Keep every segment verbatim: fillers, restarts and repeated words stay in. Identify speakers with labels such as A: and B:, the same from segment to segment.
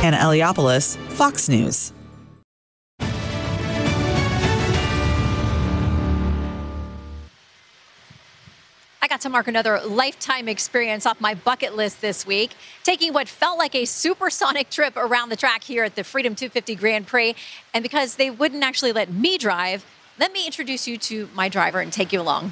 A: Anna Eliopoulos, Fox News.
B: I got to mark another lifetime experience off my bucket list this week, taking what felt like a supersonic trip around the track here at the Freedom two fifty Grand Prix. And because they wouldn't actually let me drive, let me introduce you to my driver and take you along.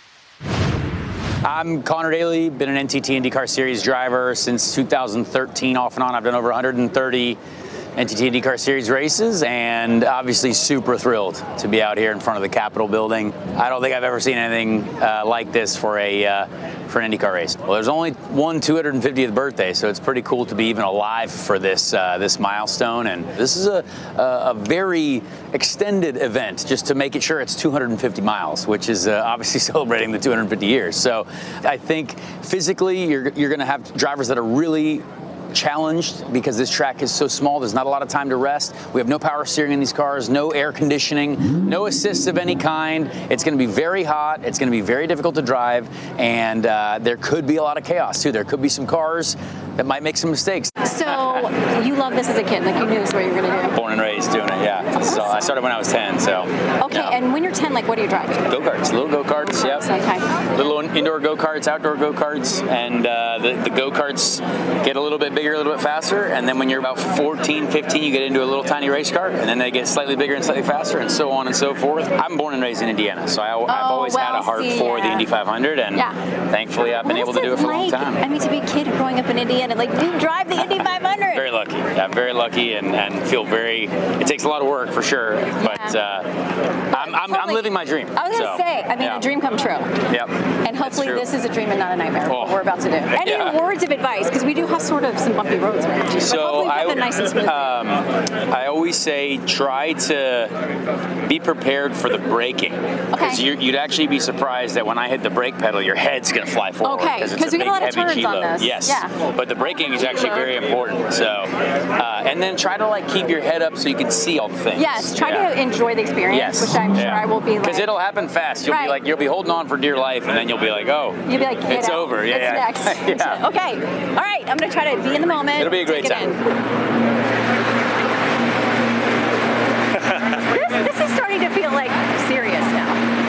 C: I'm Connor Daly, been an N T T IndyCar Series driver since two thousand thirteen, off and on. I've done over one hundred thirty N T T IndyCar Series races, and obviously super thrilled to be out here in front of the Capitol building. I don't think I've ever seen anything uh, like this for a uh, for an IndyCar race. Well, there's only one two hundred fiftieth birthday, so it's pretty cool to be even alive for this uh, this milestone. And this is a, a, a very extended event, just to make it sure it's two hundred fifty miles, which is uh, obviously celebrating the two hundred fifty years. So I think physically you're you're going to have drivers that are really challenged because this track is so small. There's not a lot of time to rest. We have no power steering in these cars, no air conditioning, no assists of any kind. It's going to be very hot. It's going to be very difficult to drive, and uh, there could be a lot of chaos too. There could be some cars that might make some mistakes.
B: So you love this as a kid, like you knew this is what you were going to do.
C: Born and raised doing it, yeah. So I started when I was ten. So
B: okay, yeah. And when you're ten, like what do you drive?
C: Go karts, little go karts. Yep.
B: Okay.
C: Little indoor go karts, outdoor go karts, and uh, the, the go karts get a little bit bigger, a little bit faster, and then when you're about fourteen, fifteen, you get into a little tiny race car, and then they get slightly bigger and slightly faster, and so on and so forth. I'm born and raised in Indiana, so I,
B: oh,
C: I've always
B: well,
C: had a heart
B: see,
C: for
B: yeah.
C: the Indy five hundred, and
B: yeah.
C: thankfully I've been
B: what
C: able to do it for
B: like?
C: a long time.
B: I mean, to be a kid growing up in Indiana, like you drive the Indy five hundred.
C: Very lucky. Yeah, I'm very lucky, and, and feel very. It takes a lot of work for sure, but
B: yeah.
C: uh, I'm, I'm,
B: totally.
C: I'm living my dream.
B: I was gonna
C: so,
B: say, I mean,
C: yeah.
B: a dream come true.
C: Yep.
B: And hopefully this is a dream and not a nightmare.
C: Oh.
B: What we're about to do. Any
C: Yeah.
B: words of advice? Because we do have sort of some bumpy roads around here.
C: So
B: but
C: I,
B: I, nice and smooth.
C: Um, I always say try to be prepared for the braking, because
B: Okay.
C: you'd actually be surprised that when I hit the brake pedal, your head's going to fly forward.
B: Okay,
C: because it's
B: 'cause
C: a
B: we
C: big
B: get a lot of
C: heavy
B: turns on
C: G-load.
B: this.
C: Yes,
B: Yeah.
C: but the braking is actually very important. So, uh, and then try to like keep your head up so you can see all the things.
B: Yes, try
C: Yeah.
B: to enjoy the experience,
C: Yes.
B: which I'm sure
C: Yeah.
B: I will be like.
C: Because it'll happen fast. You'll
B: Right.
C: be like you'll be holding on for dear life, and then you'll be like, oh,
B: You'll be like, get
C: it's
B: out.
C: over. Yeah,
B: It's
C: yeah.
B: next.
C: yeah.
B: Okay. All right. I'm gonna try to be in the moment.
C: It'll be a great
B: take
C: time.
B: It in. this, this is starting to feel like serious now.